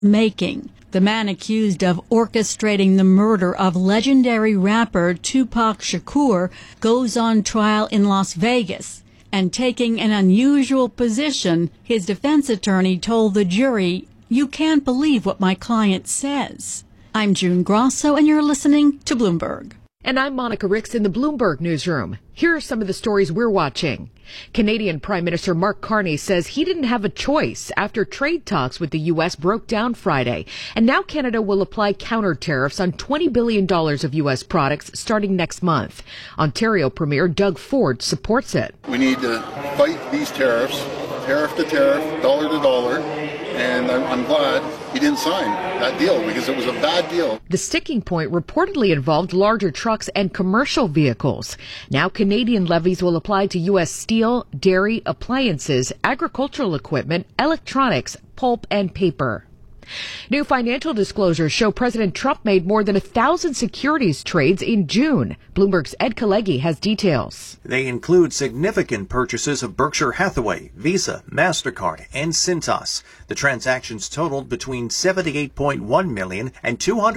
making. The man accused of orchestrating the murder of legendary rapper Tupac Shakur goes on trial in Las Vegas. And taking an unusual position, his defense attorney told the jury, "You can't believe what my client says." I'm June Grosso, and you're listening to Bloomberg. And I'm Monica Ricks in the Bloomberg newsroom. Here are some of the stories we're watching. Canadian Prime Minister Mark Carney says he didn't have a choice after trade talks with the U.S. broke down Friday. And now Canada will apply counter tariffs on $20 billion of U.S. products starting next month. Ontario Premier Doug Ford supports it. We need to fight these tariffs, tariff to tariff, dollar to dollar. And I'm glad he didn't sign that deal because it was a bad deal. The sticking point reportedly involved larger trucks and commercial vehicles. Now Canadian levies will apply to U.S. steel, dairy, appliances, agricultural equipment, electronics, pulp, and paper. New financial disclosures show President Trump made more than 1,000 securities trades in June. Bloomberg's Ed Kalegi has details. They include significant purchases of Berkshire Hathaway, Visa, MasterCard, and Cintas. The transactions totaled between $78.1 million and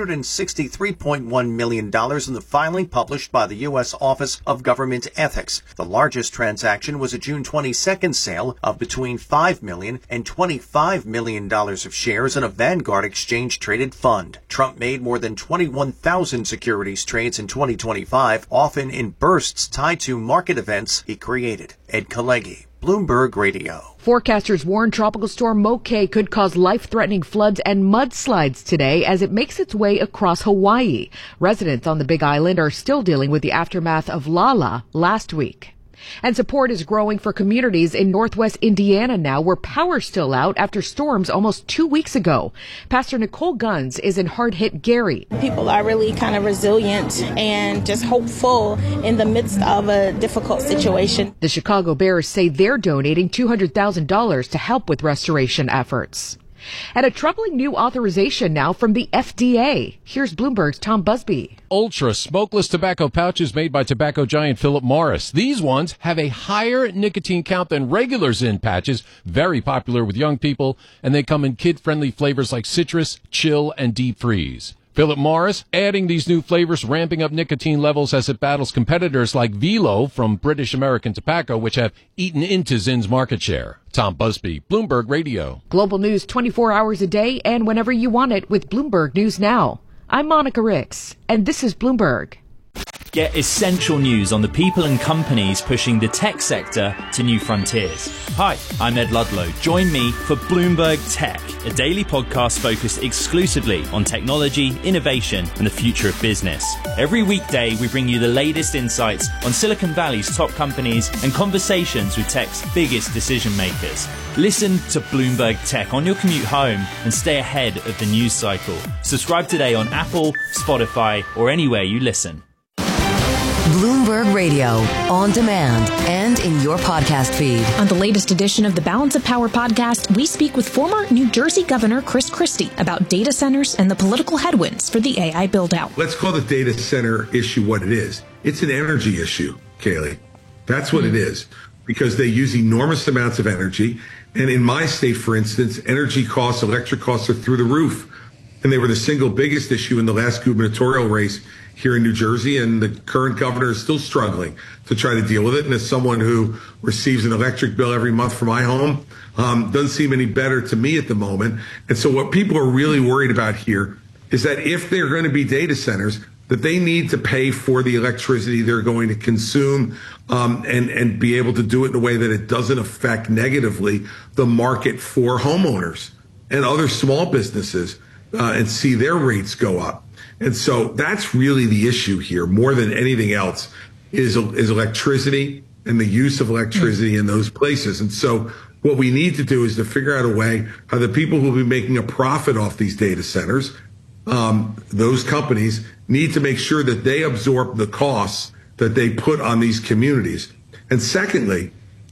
$263.1 million in the filing published by the U.S. Office of Government Ethics. The largest transaction was a June 22nd sale of between $5 million and $25 million of shares in a Vanguard exchange-traded fund. Trump made more than 21,000 securities trades in 2025, often in bursts tied to market events he created. Ed Kalegi, Bloomberg Radio. Forecasters warn Tropical Storm Moke could cause life-threatening floods and mudslides today as it makes its way across Hawaii. Residents on the Big Island are still dealing with the aftermath of Lala last week. And support is growing for communities in northwest Indiana now where power's still out after storms almost 2 weeks ago. Pastor Nicole Guns is in hard-hit Gary. People are really kind of resilient and just hopeful in the midst of a difficult situation. The Chicago Bears say they're donating $200,000 to help with restoration efforts. And a troubling new authorization now from the FDA. Here's Bloomberg's Tom Busby. Ultra smokeless tobacco pouches made by tobacco giant Philip Morris. These ones have a higher nicotine count than regular Zyn patches, very popular with young people, and they come in kid-friendly flavors like citrus, chill, and deep freeze. Philip Morris adding these new flavors, ramping up nicotine levels as it battles competitors like Velo from British American Tobacco, which have eaten into Zyn's market share. Tom Busby, Bloomberg Radio. Global news 24 hours a day and whenever you want it with Bloomberg News Now. I'm Monica Ricks, and this is Bloomberg. Get essential news on the people and companies pushing the tech sector to new frontiers. Hi, I'm Ed Ludlow. Join me for Bloomberg Tech, a daily podcast focused exclusively on technology, innovation, and the future of business. Every weekday, we bring you the latest insights on Silicon Valley's top companies and conversations with tech's biggest decision makers. Listen to Bloomberg Tech on your commute home and stay ahead of the news cycle. Subscribe today on Apple, Spotify, or anywhere you listen. Bloomberg Radio, on demand and in your podcast feed. On the latest edition of the Balance of Power podcast, we speak with former New Jersey Governor Chris Christie about data centers and the political headwinds for the AI build-out. Let's call the data center issue what it is. It's an energy issue, Kaylee. That's what it is, because they use enormous amounts of energy. And in my state, for instance, energy costs, electric costs are through the roof. And they were the single biggest issue in the last gubernatorial race here in New Jersey, and the current governor is still struggling to try to deal with it. And as someone who receives an electric bill every month for my home, doesn't seem any better to me at the moment. And so what people are really worried about here is that if they're going to be data centers, that they need to pay for the electricity they're going to consume, and be able to do it in a way that it doesn't affect negatively the market for homeowners and other small businesses, and see their rates go up. And so that's really the issue here, more than anything else, is electricity and the use of electricity in those places. And so what we need to do is to figure out a way how the people who will be making a profit off these data centers, those companies, need to make sure that they absorb the costs that they put on these communities. And secondly,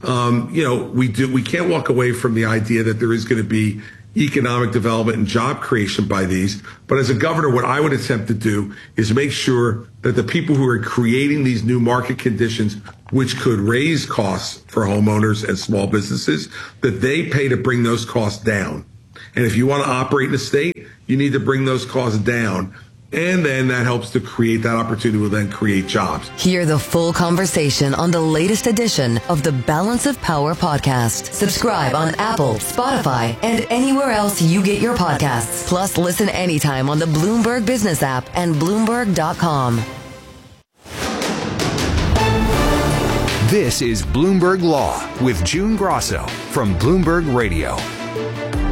we can't walk away from the idea that there is going to be economic development and job creation by these. But as a governor, what I would attempt to do is make sure that the people who are creating these new market conditions, which could raise costs for homeowners and small businesses, that they pay to bring those costs down. And if you want to operate in a state, you need to bring those costs down. And then that helps to create that opportunity will then create jobs. Hear the full conversation on the latest edition of the Balance of Power podcast. Subscribe on Apple, Spotify, and anywhere else you get your podcasts. Plus, listen anytime on the Bloomberg Business app and Bloomberg.com. This is Bloomberg Law with June Grosso from Bloomberg Radio.